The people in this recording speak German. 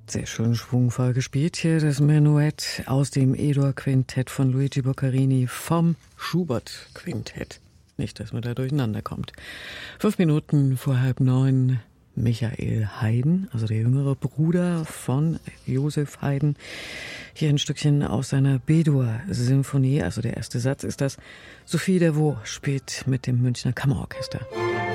Sehr schön schwungvoll gespielt hier das Menuett aus dem E-Dur-Quintett von Luigi Boccherini vom Schubert-Quintett. Nicht, dass man da durcheinander kommt. 5 Minuten vor 8:30. Michael Haydn, also der jüngere Bruder von Joseph Haydn. Hier ein Stückchen aus seiner B-Dur-Symphonie, also der erste Satz ist das. Sophie Delvaux spielt mit dem Münchner Kammerorchester.